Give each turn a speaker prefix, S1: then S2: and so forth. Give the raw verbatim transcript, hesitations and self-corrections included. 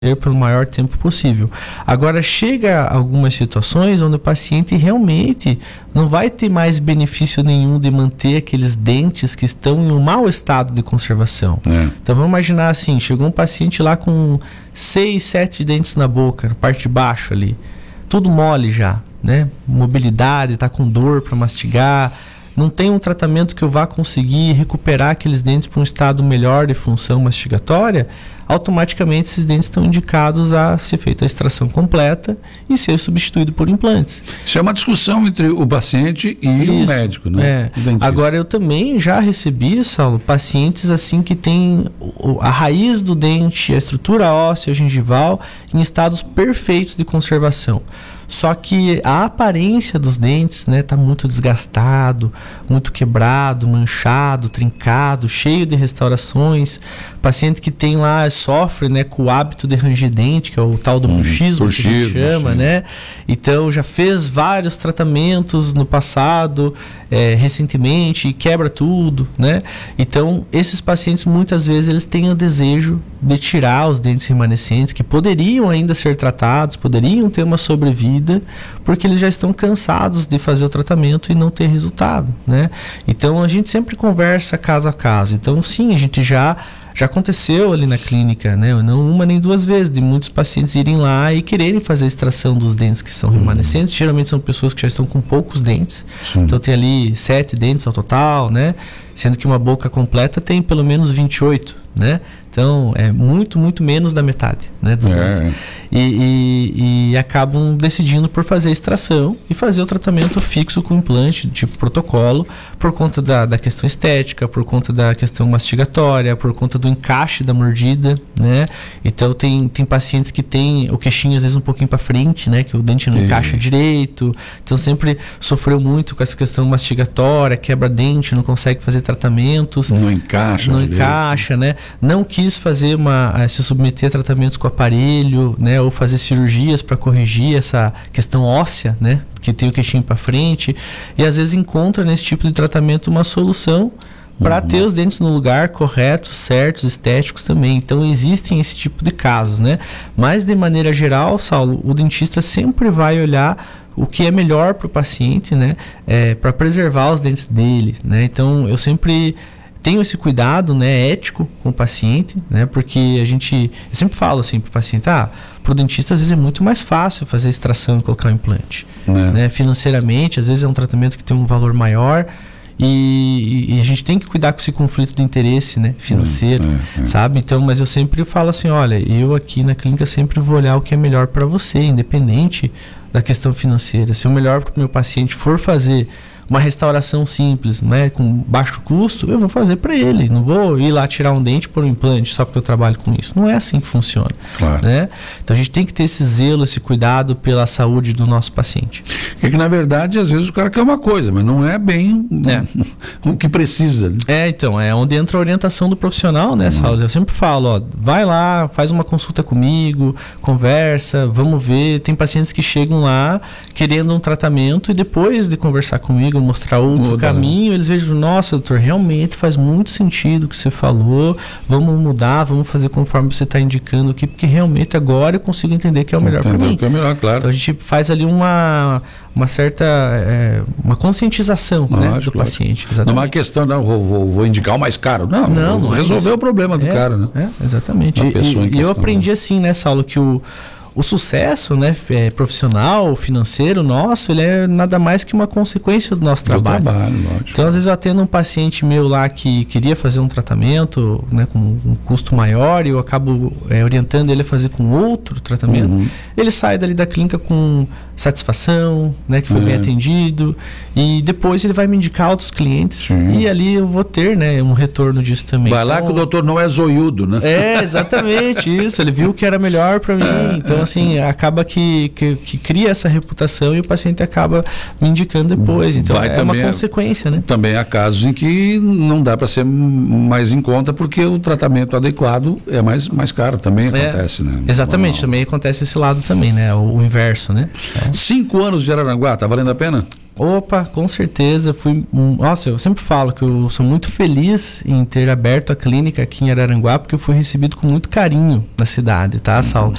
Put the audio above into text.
S1: pelo maior tempo possível. Agora, chega algumas situações onde o paciente realmente não vai ter mais benefício nenhum de manter aqueles dentes que estão em um mau estado de conservação. É. Então, vamos imaginar assim, chegou um paciente lá com seis, sete dentes na boca, na parte de baixo ali, tudo mole já, né? Mobilidade, tá com dor para mastigar, não tem um tratamento que eu vá conseguir recuperar aqueles dentes para um estado melhor de função mastigatória, automaticamente esses dentes estão indicados a ser feita a extração completa e ser substituído por implantes.
S2: Isso é uma discussão entre o paciente e Isso, o médico, né?
S1: É. Agora, eu também já recebi, Saulo, pacientes assim que têm a raiz do dente, a estrutura óssea, gengival, em estados perfeitos de conservação. Só que a aparência dos dentes, né, tá muito desgastado, muito quebrado, manchado, trincado, cheio de restaurações. Paciente que tem lá, sofre, né, com o hábito de ranger dente, que é o tal do hum, bruxismo, que a gente chama, sim. né? Então, já fez vários tratamentos no passado, é, recentemente, e quebra tudo, né? Então, esses pacientes, muitas vezes, eles têm o desejo de tirar os dentes remanescentes, que poderiam ainda ser tratados, poderiam ter uma sobrevida, porque eles já estão cansados de fazer o tratamento e não ter resultado, né? Então, a gente sempre conversa caso a caso. Então, sim, a gente já... Já aconteceu ali na clínica, né? Não uma nem duas vezes, de muitos pacientes irem lá e quererem fazer a extração dos dentes que são uhum. remanescentes. Geralmente são pessoas que já estão com poucos dentes. Sim. Então tem ali sete dentes ao total, né? Sendo que uma boca completa tem pelo menos vinte e oito, né? Então é muito, muito menos da metade, né, dos
S2: é,
S1: dentes.
S2: É.
S1: E, e, e acabam decidindo por fazer a extração e fazer o tratamento fixo com implante, tipo protocolo, por conta da, da questão estética, por conta da questão mastigatória, por conta do encaixe da mordida, né? Então tem, tem pacientes que tem o queixinho às vezes um pouquinho para frente, né? Que o dente não e... encaixa direito. Então sempre sofreu muito com essa questão mastigatória, quebra dente, não consegue fazer tratamentos.
S2: Não encaixa.
S1: Não
S2: direito.
S1: encaixa, né? Não quis fazer uma, se submeter a tratamentos com aparelho, né? Ou fazer cirurgias para corrigir essa questão óssea, né? Que tem o queixinho para frente. E às vezes encontra nesse tipo de tratamento uma solução para uhum. ter os dentes no lugar corretos, certos, estéticos também. Então existem esse tipo de casos, né? Mas de maneira geral, Saulo, o dentista sempre vai olhar o que é melhor para o paciente, né? É, para preservar os dentes dele, né? Então eu sempre tenho esse cuidado, né, ético com o paciente, né? Porque a gente, eu sempre falo assim para o paciente, ah, para o dentista às vezes é muito mais fácil fazer a extração e colocar um implante, é. né? Financeiramente, às vezes é um tratamento que tem um valor maior. E, e a gente tem que cuidar com esse conflito de interesse, né, financeiro, é, é, é. sabe? Então, mas eu sempre falo assim, olha, eu aqui na clínica sempre vou olhar o que é melhor para você, independente da questão financeira. Se o melhor para o meu paciente for fazer uma restauração simples, né, com baixo custo, eu vou fazer para ele. Não vou ir lá tirar um dente por um implante só porque eu trabalho com isso. Não é assim que funciona. Claro. Né? Então a gente tem que ter esse zelo, esse cuidado pela saúde do nosso paciente.
S2: É que na verdade às vezes o cara quer uma coisa, mas não é bem é. o que precisa. Né?
S1: É, então, é onde entra a orientação do profissional, né, Saulo? Eu sempre falo, ó, vai lá, faz uma consulta comigo, conversa, vamos ver. Tem pacientes que chegam lá querendo um tratamento e depois de conversar comigo, mostrar outro Muda, caminho, né? Eles vejam, nossa, doutor, realmente faz muito sentido o que você falou, vamos mudar, vamos fazer conforme você está indicando aqui, porque realmente agora eu consigo entender que é o melhor para mim.
S2: Que é o melhor, claro.
S1: Então a gente faz ali uma, uma certa é, uma conscientização,
S2: Lógico,
S1: né, do
S2: lógico.
S1: paciente. Exatamente.
S2: Não é uma questão, não, vou, vou, vou indicar o mais caro. Não, não, não resolver é o problema do
S1: é,
S2: cara, né?
S1: É, exatamente. E, e eu aprendi assim, né, Saulo, que o O sucesso, né, é, profissional, financeiro nosso, ele é nada mais que uma consequência do nosso trabalho.
S2: trabalho lógico.
S1: Então, às vezes eu atendo um paciente meu lá que queria fazer um tratamento, né, com um custo maior, e eu acabo é, orientando ele a fazer com outro tratamento. Uhum. Ele sai dali da clínica com satisfação, né, que foi é. bem atendido, e depois ele vai me indicar outros clientes. Sim. E ali eu vou ter, né, um retorno disso também.
S2: Vai lá então, que o doutor não é zoiudo, né?
S1: É, exatamente isso. Ele viu que era melhor para mim. É, então, é. assim, acaba que, que, que cria essa reputação e o paciente acaba me indicando depois. Então, vai é uma consequência, né?
S2: Também há casos em que não dá para ser mais em conta porque o tratamento adequado é mais, mais caro. Também acontece, é, né?
S1: Exatamente. Também acontece esse lado também, né? O, o inverso, né?
S2: É. Cinco anos de Araranguá, tá valendo a pena?
S1: Opa, com certeza. Fui, um, nossa, eu sempre falo que eu sou muito feliz em ter aberto a clínica aqui em Araranguá, porque eu fui recebido com muito carinho na cidade, tá, Saulo?